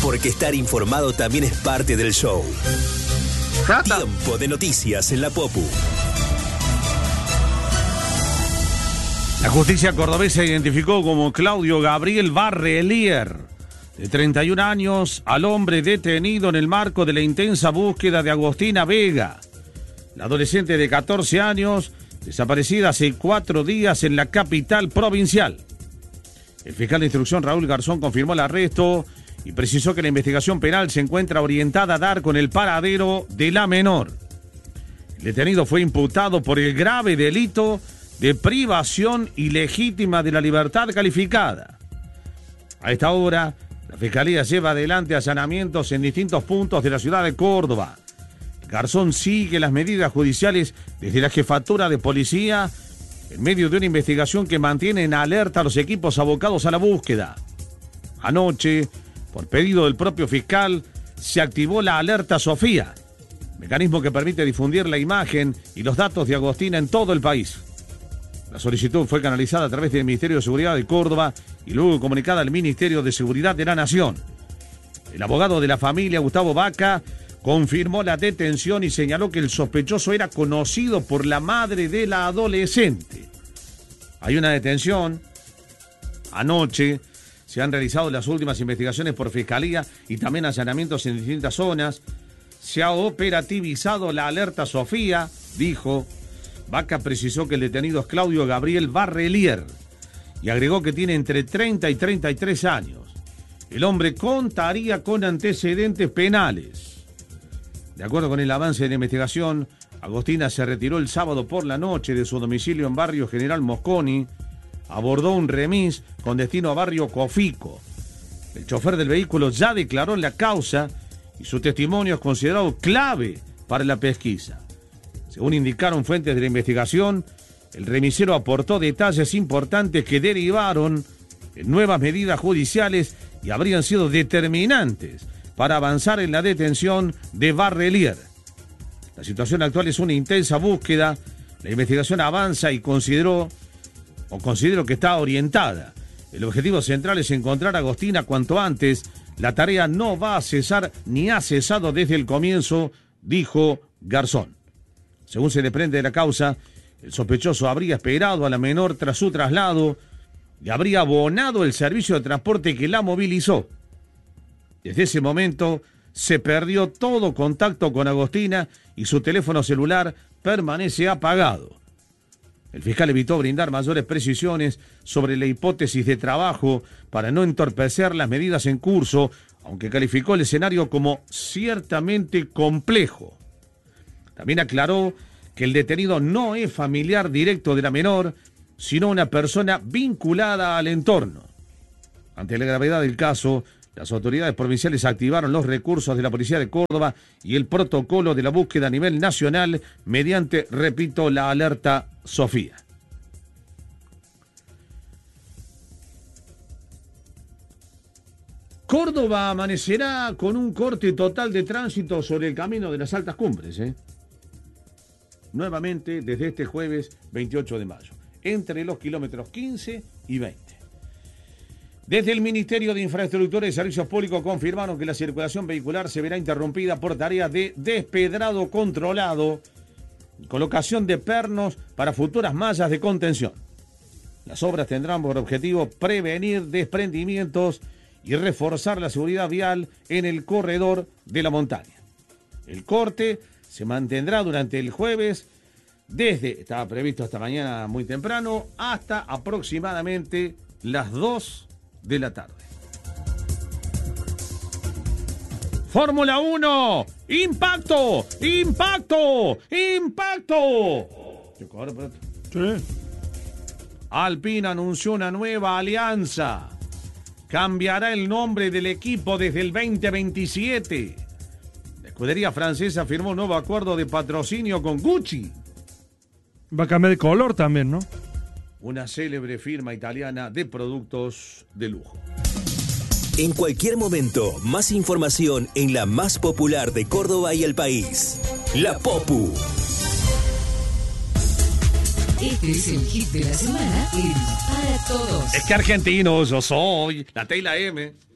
Porque estar informado también es parte del show. Tiempo de noticias en la Popu. La justicia cordobesa identificó como Claudio Gabriel Barrelier, de 31 años, al hombre detenido en el marco de la intensa búsqueda de Agostina Vega, la adolescente de 14 años, desaparecida hace 4 días en la capital provincial. El fiscal de instrucción Raúl Garzón confirmó el arresto y precisó que la investigación penal se encuentra orientada a dar con el paradero de la menor. El detenido fue imputado por el grave delito de privación ilegítima de la libertad calificada. A esta hora, la Fiscalía lleva adelante allanamientos en distintos puntos de la ciudad de Córdoba. Garzón sigue las medidas judiciales desde la jefatura de policía en medio de una investigación que mantiene en alerta a los equipos abocados a la búsqueda. Anoche, por pedido del propio fiscal, se activó la alerta Sofía, mecanismo que permite difundir la imagen y los datos de Agostina en todo el país. La solicitud fue canalizada a través del Ministerio de Seguridad de Córdoba y luego comunicada al Ministerio de Seguridad de la Nación. El abogado de la familia, Gustavo Vaca, confirmó la detención y señaló que el sospechoso era conocido por la madre de la adolescente. Hay una detención. Anoche se han realizado las últimas investigaciones por Fiscalía y también allanamientos en distintas zonas. Se ha operativizado la alerta Sofía, dijo. Vaca precisó que el detenido es Claudio Gabriel Barrelier y agregó que tiene entre 30 y 33 años. El hombre contaría con antecedentes penales. De acuerdo con el avance de la investigación, Agostina se retiró el sábado por la noche de su domicilio en barrio General Mosconi, abordó un remis con destino a barrio Cofico. El chofer del vehículo ya declaró la causa y su testimonio es considerado clave para la pesquisa. Según indicaron fuentes de la investigación, el remisero aportó detalles importantes que derivaron en nuevas medidas judiciales y habrían sido determinantes para avanzar en la detención de Barrelier. La situación actual es una intensa búsqueda, la investigación avanza y considero que está orientada. El objetivo central es encontrar a Agostina cuanto antes. La tarea no va a cesar ni ha cesado desde el comienzo, dijo Garzón. Según se desprende de la causa, el sospechoso habría esperado a la menor tras su traslado y habría abonado el servicio de transporte que la movilizó. Desde ese momento se perdió todo contacto con Agostina y su teléfono celular permanece apagado. El fiscal evitó brindar mayores precisiones sobre la hipótesis de trabajo para no entorpecer las medidas en curso, aunque calificó el escenario como ciertamente complejo. También aclaró que el detenido no es familiar directo de la menor, sino una persona vinculada al entorno. Ante la gravedad del caso, las autoridades provinciales activaron los recursos de la Policía de Córdoba y el protocolo de la búsqueda a nivel nacional mediante, repito, la alerta Sofía. Córdoba amanecerá con un corte total de tránsito sobre el camino de las altas cumbres, nuevamente desde este jueves 28 de mayo, entre los kilómetros 15 y 20. Desde el Ministerio de Infraestructura y Servicios Públicos confirmaron que la circulación vehicular se verá interrumpida por tareas de despedrado controlado, colocación de pernos para futuras mallas de contención. Las obras tendrán por objetivo prevenir desprendimientos y reforzar la seguridad vial en el corredor de la montaña. El corte se mantendrá durante el jueves, estaba previsto hasta mañana muy temprano, hasta aproximadamente las 2 de la tarde. Fórmula 1, ¡impacto! ¡Impacto! ¡Impacto! Sí. Alpine anunció una nueva alianza. Cambiará el nombre del equipo desde el 2027. La escudería francesa firmó un nuevo acuerdo de patrocinio con Gucci. Va a cambiar de color también, ¿no? Una célebre firma italiana de productos de lujo. En cualquier momento, más información en la más popular de Córdoba y el país. La Popu. Este es el hit de la semana en Para Todos. Es que argentino yo soy, la T y la M.